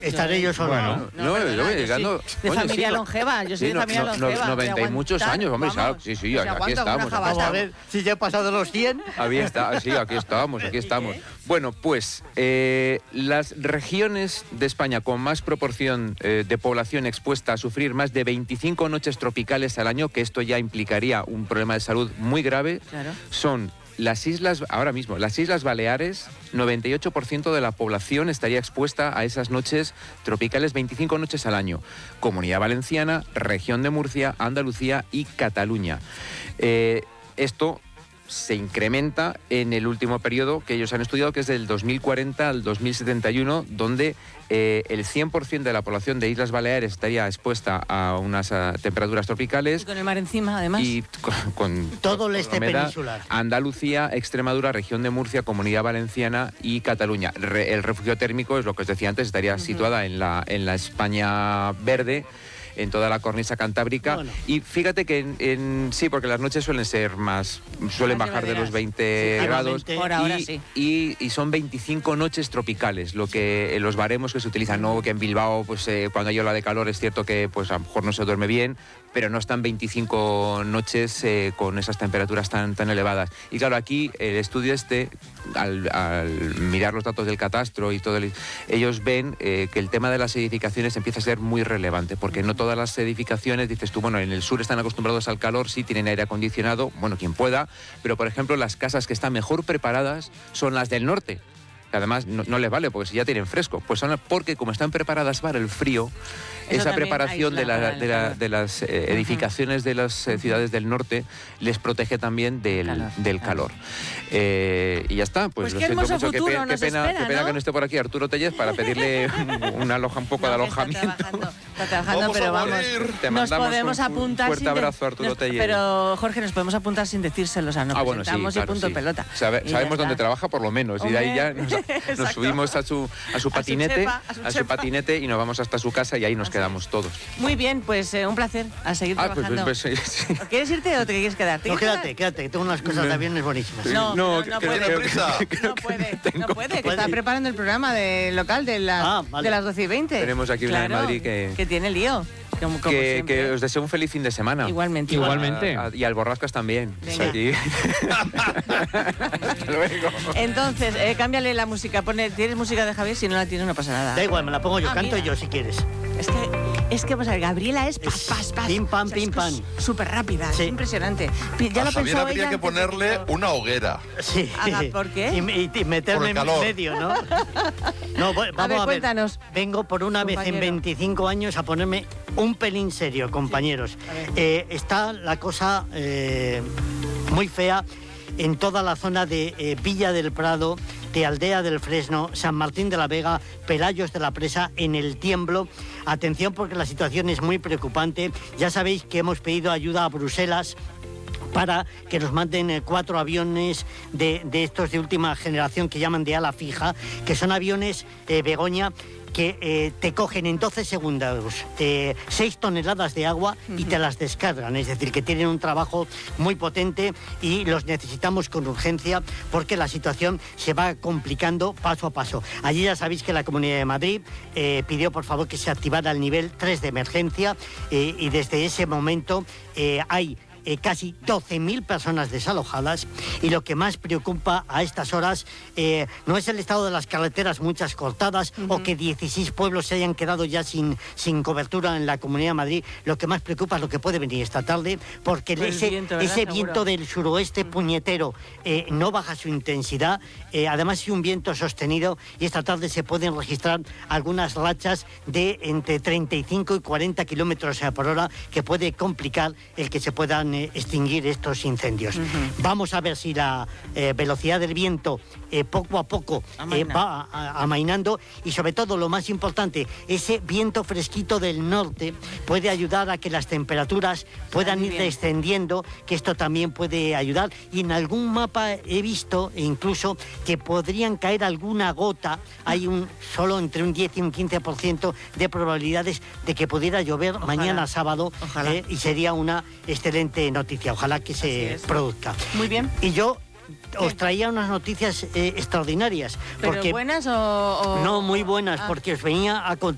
Estaré yo solo. Bueno, llegando. De familia longeva, yo soy de familia longeva. 90 y muchos años, hombre, sí, aquí estamos. Vamos a ver si ya he pasado los 100. Aquí estamos. Bueno, pues las regiones de España con más proporción de población expuesta a sufrir más de 25 noches tropicales al año, que esto ya implicaría un problema de salud muy grave, son las islas, ahora mismo, las Islas Baleares. 98% de la población estaría expuesta a esas noches tropicales, 25 noches al año. Comunidad Valenciana, Región de Murcia, Andalucía y Cataluña. Esto se incrementa en el último periodo que ellos han estudiado, que es del 2040 al 2071, donde el 100% de la población de Islas Baleares estaría expuesta a unas temperaturas tropicales. Y con el mar encima, además. Y con todo el este peninsular. Andalucía, Extremadura, Región de Murcia, Comunidad Valenciana y Cataluña. El refugio térmico, es lo que os decía antes, estaría situada en la España verde, en toda la cornisa cantábrica. Bueno. Y fíjate que sí, porque las noches suelen bajar de los 20 grados. Por ahora sí. Y son 25 noches tropicales, lo que los baremos que se utilizan, no que en Bilbao, pues cuando hay ola de calor es cierto que pues a lo mejor no se duerme bien, pero no están 25 noches con esas temperaturas tan elevadas. Y claro, aquí el estudio al mirar los datos del catastro y todo, ellos ven que el tema de las edificaciones empieza a ser muy relevante, porque no todas las edificaciones, dices tú, bueno, en el sur están acostumbrados al calor, sí, tienen aire acondicionado, bueno, quien pueda, pero por ejemplo las casas que están mejor preparadas son las del norte. Además no les vale, porque si ya tienen fresco, pues son porque como están preparadas para el frío, esa preparación de las edificaciones de las ciudades del norte les protege también del calor. Y ya está, pues lo siento mucho, qué pena que no esté por aquí Arturo Tellez para pedirle un poco de alojamiento. Está trabajando, pero vamos, nos podemos apuntar. Un fuerte abrazo, Arturo Tellez. Pero Jorge, nos podemos apuntar sin decírselo, o sea, nos presentamos sí, y punto pelota. Sabemos dónde trabaja por lo menos, y de ahí ya nos subimos a su patinete y nos vamos hasta su casa y ahí nos quedamos todos. Muy bien, pues un placer, a seguir trabajando. Sí. ¿Quieres irte o te quieres quedar? No, quédate, que tengo unas cosas de aviones buenísimas. No puede, que está preparando el programa local de las 12:20. Tenemos aquí una de Madrid que tiene lío. Que os deseo un feliz fin de semana. Igualmente. Y al Borrascas también. Luego. Entonces, cámbiale la música. ¿Tienes música de Javier? Si no la tienes, no pasa nada. Da igual, me la pongo yo. Canto yo si quieres. Es que, pues, Gabriela es pas. Pim, pam, pim, pam. Súper rápida, sí. Es impresionante. Ya lo Javier habría que ponerle una hoguera. Sí. ¿Por qué? Y meterme en medio, ¿no? No, vamos a ver. Cuéntanos. Vengo por una vez en 25 años a ponerme un pelín serio, compañeros. Sí. Está la cosa muy fea en toda la zona de Villa del Prado, de Aldea del Fresno, San Martín de la Vega, Pelayos de la Presa, en El Tiemblo. Atención, porque la situación es muy preocupante. Ya sabéis que hemos pedido ayuda a Bruselas para que nos manden 4 aviones de estos de última generación que llaman de ala fija, que son aviones, Begoña, que te cogen en 12 segundos 6 toneladas de agua y te las descargan, es decir, que tienen un trabajo muy potente y los necesitamos con urgencia porque la situación se va complicando paso a paso. Allí ya sabéis que la Comunidad de Madrid pidió por favor que se activara el nivel 3 de emergencia y desde ese momento hay casi 12.000 personas desalojadas, y lo que más preocupa a estas horas no es el estado de las carreteras, muchas cortadas, o que 16 pueblos se hayan quedado ya sin cobertura en la Comunidad de Madrid. Lo que más preocupa es lo que puede venir esta tarde, porque ese viento del suroeste puñetero no baja su intensidad, además es un viento sostenido, y esta tarde se pueden registrar algunas rachas de entre 35 y 40 kilómetros por hora, que puede complicar el que se puedan extinguir estos incendios. Vamos a ver si la velocidad del viento poco a poco va amainando, y sobre todo lo más importante, ese viento fresquito del norte puede ayudar a que las temperaturas puedan ir descendiendo, que esto también puede ayudar. Y en algún mapa he visto incluso que podrían caer alguna gota. Hay solo entre un 10 y un 15% de probabilidades de que pudiera llover mañana sábado, y sería una excelente noticia. Ojalá que se produzca. Muy bien. Y yo os traía unas noticias extraordinarias. ¿Pero buenas o...? No, muy buenas, porque os venía a contar